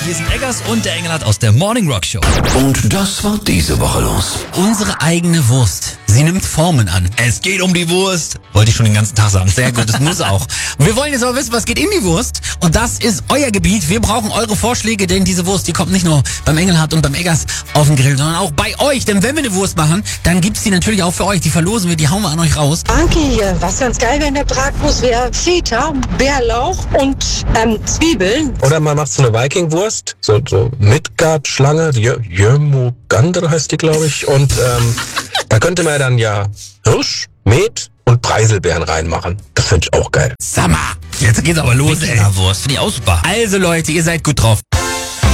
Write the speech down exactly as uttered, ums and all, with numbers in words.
hier sind Eggers und der Engelhardt aus der Morning Rock Show. Und das war diese Woche los. Unsere eigene Wurst. Sie nimmt Formen an. Es geht um die Wurst. Wollte ich schon den ganzen Tag sagen. Sehr gut, das muss auch. Und wir wollen jetzt aber wissen, was geht in die Wurst. Und das ist euer Gebiet. Wir brauchen eure Vorschläge, denn diese Wurst, die kommt nicht nur beim Engelhardt und beim Eggers auf den Grill, sondern auch bei euch. Denn wenn wir eine Wurst machen, dann gibt's die natürlich auch für euch. Die verlosen wir, die hauen wir an euch raus. Danke hier. Was ganz geil wäre in der Bratwurst wäre Feta, Bärlauch und ähm, Zwiebeln. Oder man macht so eine Viking-Wurst, so, so Midgard-Schlange, Jömugandr heißt die, glaube ich. Und ähm, da könnte man dann ja Hirsch, Met und Preiselbeeren reinmachen. Das finde ich auch geil. Sag mal, jetzt geht's aber los, ey. Wurst, finde ich auch super. Also Leute, ihr seid gut drauf.